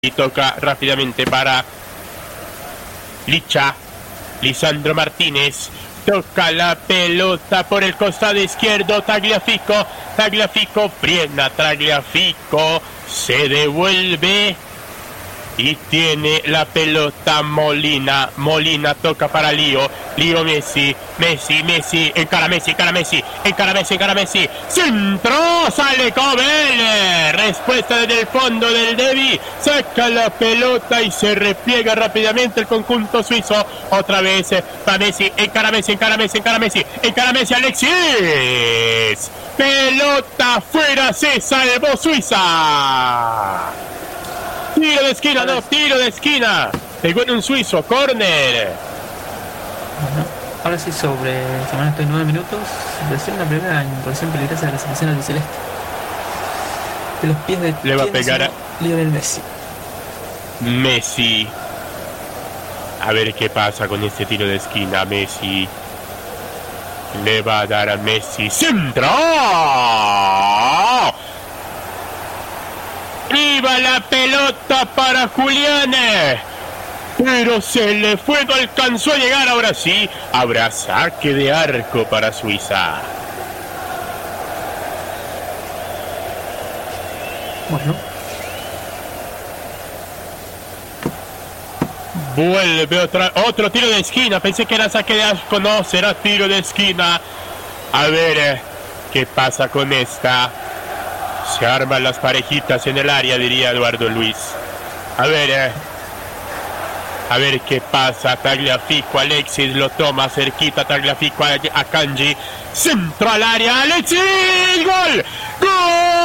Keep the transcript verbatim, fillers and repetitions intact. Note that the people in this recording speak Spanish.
Y toca rápidamente para Licha. Lisandro Martínez toca la pelota por el costado izquierdo. Tagliafico, Tagliafico, frena Tagliafico, se devuelve y tiene la pelota Molina. Molina toca para Lío, Lío Messi, Messi, Messi, encara Messi, encara Messi, encara Messi, encara Messi, centro, sale Cobel, respuesta desde el fondo del Devi, saca la pelota y se repliega rápidamente el conjunto suizo, otra vez para Messi, encara Messi, encara Messi, encara Messi, encara Messi, Alexis, pelota fuera, se salvó Suiza. Tiro de esquina, no, tiro de esquina. Pegó en un suizo, córner. Bueno, ahora sí sobre semana estoy nueve minutos. Versión la primera imposición peligrosa de la selección albiceleste. De los pies de le va a pegar a Lionel Messi. Messi. A ver qué pasa con este tiro de esquina. Messi. Le va a dar a Messi. ¡Centro! Iba la pelota para Julián, pero se le fue, no alcanzó a llegar. Ahora sí, habrá saque de arco para Suiza. Bueno, vuelve otra, otro tiro de esquina. Pensé que era saque de arco, no, será tiro de esquina. A ver qué pasa con esta. Se arman las parejitas en el área, diría Eduardo Luis. A ver, eh. a ver qué pasa. Tagliafico, Alexis lo toma cerquita. Tagliafico a, a Kanji. Centro al área, Alexis. ¡Gol! ¡Gol!